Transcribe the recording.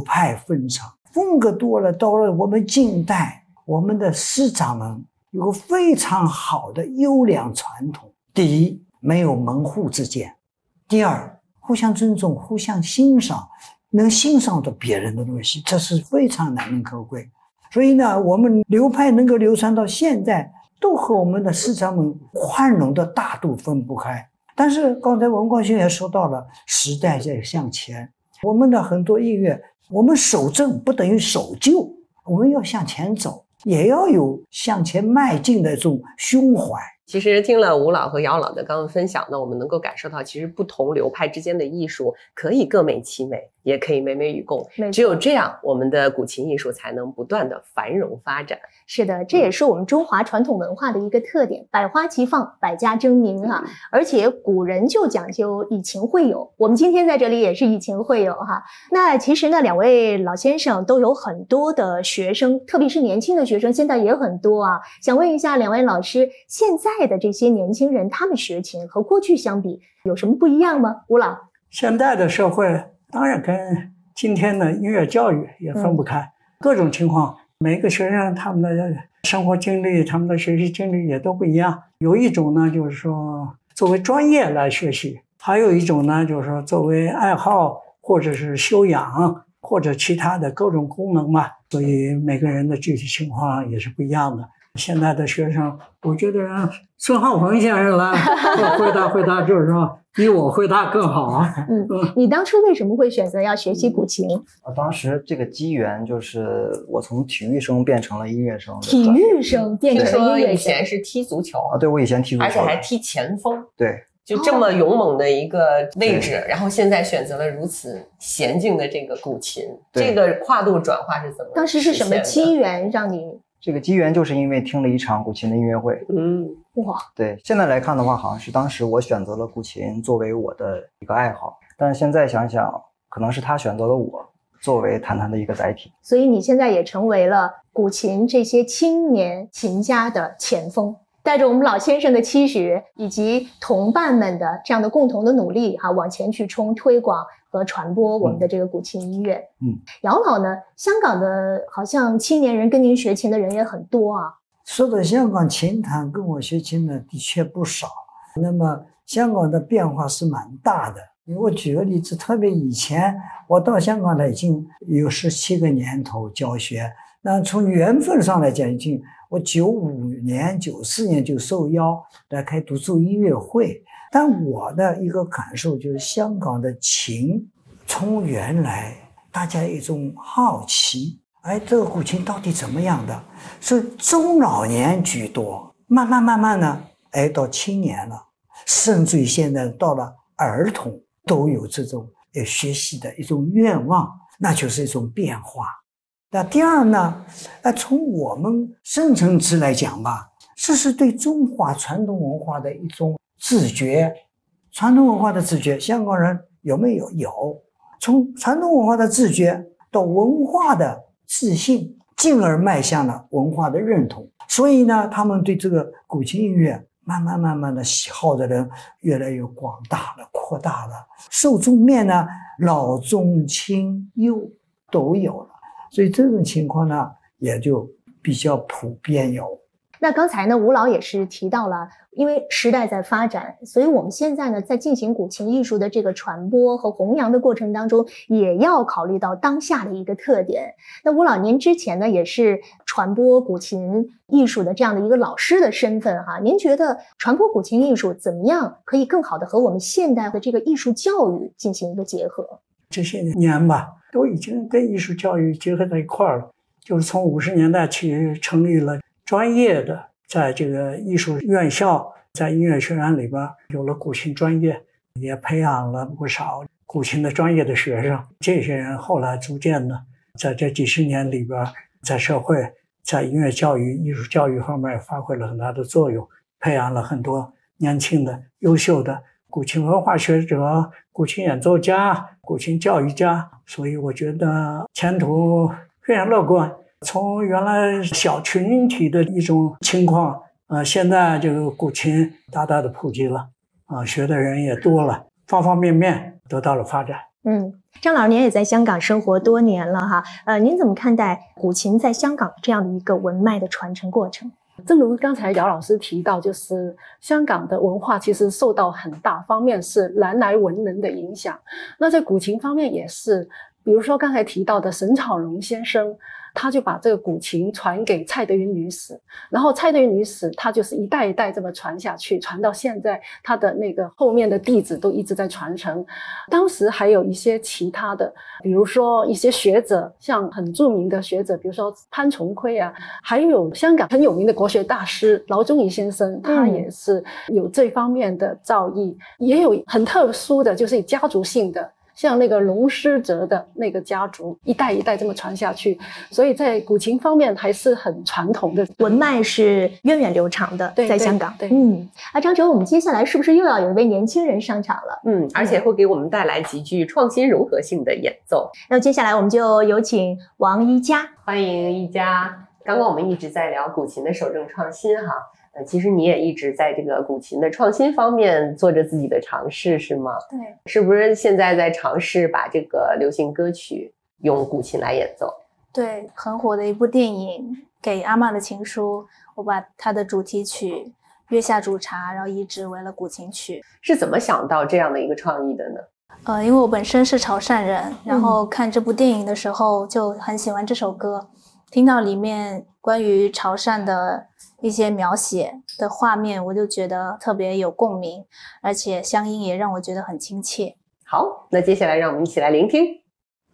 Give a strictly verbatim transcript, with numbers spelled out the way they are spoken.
派纷呈，风格多了。到了我们近代，我们的师长们有个非常好的优良传统。第一，没有门户之见；第二，互相尊重，互相欣赏，能欣赏到别人的东西，这是非常难能可贵。所以呢，我们流派能够流传到现在，都和我们的师长们宽容的大度分不开。但是刚才文光兄也说到了，时代在向前，我们的很多音乐，我们守正不等于守旧，我们要向前走，也要有向前迈进的这种胸怀。 其实听了吴老和姚老的刚刚分享呢，我们能够感受到，其实不同流派之间的艺术可以各美其美，也可以美美与共。只有这样，我们的古琴艺术才能不断的繁荣发展。 是的，这也是我们中华传统文化的一个特点，百花齐放，百家争鸣啊！嗯、而且古人就讲究以情会友，我们今天在这里也是以情会友哈。那其实呢，两位老先生都有很多的学生，特别是年轻的学生，现在也很多啊。想问一下两位老师，现在的这些年轻人，他们学琴和过去相比有什么不一样吗？吴老， 现在的社会当然跟今天的音乐教育也分不开，嗯、各种情况，每个学生他们的生活经历、他们的学习经历也都不一样。有一种呢，就是说作为专业来学习；还有一种呢，就是说作为爱好或者是修养或者其他的各种功能嘛。所以每个人的具体情况也是不一样的。现在的学生，我觉得孙浩鹏先生来回答回答，就是说比我回答更好啊。 嗯，你当初为什么会选择要学习古琴？ 啊，当时这个机缘就是我从体育生变成了音乐生。 体育生变成了音乐生， 以前是踢足球啊？对，我以前踢足球， 而且还踢前锋。 对， 就这么勇猛的一个位置，然后现在选择了如此娴静的这个古琴，这个跨度转化是怎么？ 当时是什么机缘让你？ 这个机缘就是因为听了一场古琴的音乐会。 嗯，哇， 对，现在来看的话，好像是当时我选择了古琴作为我的一个爱好，但是现在想想，可能是他选择了我作为弹弹的一个载体。 所以你现在也成为了古琴这些青年琴家的前锋，带着我们老先生的期许以及同伴们的这样的共同的努力哈、啊，往前去冲推广和传播我们的这个古琴音乐。 嗯， 姚老呢，香港的好像青年人跟您学琴的人也很多啊。 说到香港琴坛跟我学琴的的确不少，那么香港的变化是蛮大的。我举个例子，特别以前我到香港来已经有十七个年头教学，那从缘分上来讲，已经我九五年、九四年就受邀来开独奏音乐会。但我的一个感受就是，香港的琴从原来大家一种好奇，哎，这个古琴到底怎么样的，是中老年居多，慢慢慢慢呢，哎，到青年了，甚至于现在到了儿童都有这种呃学习的一种愿望，那就是一种变化。那第二呢，呃，从我们深层次来讲吧，这是对中华传统文化的一种自觉。传统文化的自觉，香港人有没有？有。从传统文化的自觉到文化的自信，进而迈向了文化的认同。所以呢，他们对这个古琴音乐慢慢慢慢的喜好的人越来越广大了，扩大了。受众面呢，老中青幼都有了。所以这种情况呢，也就比较普遍有。 那刚才呢，吴老也是提到了，因为时代在发展，所以我们现在呢，在进行古琴艺术的这个传播和弘扬的过程当中，也要考虑到当下的一个特点。那吴老，您之前呢，也是传播古琴艺术的这样的一个老师的身份哈，您觉得传播古琴艺术怎么样可以更好的和我们现代的这个艺术教育进行一个结合？ 这些年吧，都已经跟艺术教育结合在一块儿了，就是从五十年代起成立了专业的，在这个艺术院校，在音乐学院里边有了古琴专业，也培养了不少古琴的专业的学生。这些人后来逐渐的在这几十年里边，在社会在音乐教育艺术教育方面发挥了很大的作用，培养了很多年轻的优秀的古琴文化学者、古琴演奏家、古琴教育家。所以我觉得前途非常乐观。从原来小群体的一种情况，呃，现在这个古琴大大的普及了，啊、呃，学的人也多了，方方面面得到了发展。 嗯，张老师您也在香港生活多年了哈，呃，您怎么看待古琴在香港这样的一个文脉的传承过程？ 正如刚才姚老师提到，就是香港的文化其实受到很大方面是南来文人的影响，那在古琴方面也是，比如说刚才提到的沈草龙先生，他就把这个古琴传给蔡德云女史，然后蔡德云女史她就是一代一代这么传下去，传到现在，她的那个后面的弟子都一直在传承。当时还有一些其他的，比如说一些学者，像很著名的学者，比如说潘崇奎啊，还有香港很有名的国学大师劳宗颐先生，他也是有这方面的造诣，也有很特殊的，就是家族性的。像那个龙师哲的那个家族一代一代这么传下去，所以在古琴方面还是很传统的， 文脉是源远流长的，在香港。 对， 嗯，啊，张哲，我们接下来是不是又要有一位年轻人上场了？ 嗯，而且会给我们带来极具创新融合性的演奏。 那接下来我们就有请王一佳， 欢迎一佳。刚刚我们一直在聊古琴的守正创新哈。呃，其实你也一直在这个古琴的创新方面做着自己的尝试，是吗？ 对， 是不是现在在尝试把这个流行歌曲用古琴来演奏？ 对，很火的一部电影《给阿嬷的情书》，我把它的主题曲《月下煮茶》，然后移植为了古琴曲。 是怎么想到这样的一个创意的呢？ 呃，因为我本身是潮汕人，然后看这部电影的时候就很喜欢这首歌，听到里面关于潮汕的一些描写的画面，我就觉得特别有共鸣，而且乡音也让我觉得很亲切。 好，那接下来让我们一起来聆听。